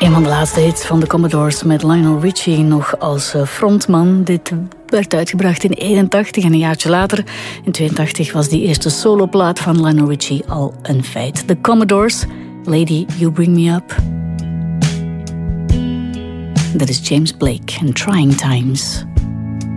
Een van de laatste hits van de Commodores met Lionel Richie nog als frontman. Dit werd uitgebracht in 81 en een jaartje later, in 82, was die eerste soloplaat van Lionel Richie al een feit. The Commodores, Lady You Bring Me Up. Dat is James Blake en Trying Times.